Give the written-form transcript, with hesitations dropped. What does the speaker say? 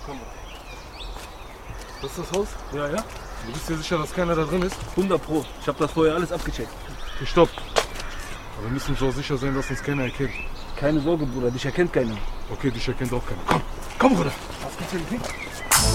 Komm. Das ist das Haus? Ja, ja. Du bist dir sicher, dass keiner da drin ist? 100 Pro. Ich habe das vorher alles abgecheckt. Okay, stopp. Aber wir müssen so sicher sein, dass uns keiner erkennt. Keine Sorge, Bruder. Dich erkennt keiner. Okay, dich erkennt auch keiner. Komm, Bruder. Was gibt's denn?